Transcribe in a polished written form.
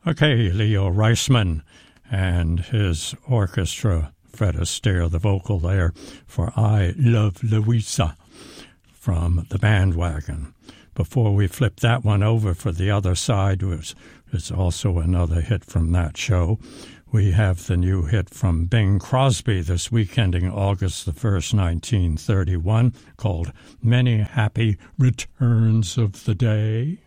Okay, Leo Reisman and his orchestra. Fred Astaire, the vocal there for I Love Louisa from the Bandwagon. Before we flip that one over for the other side, it's also another hit from that show. We have the new hit from Bing Crosby this week, ending August the 1st, 1931, called Many Happy Returns of the Day.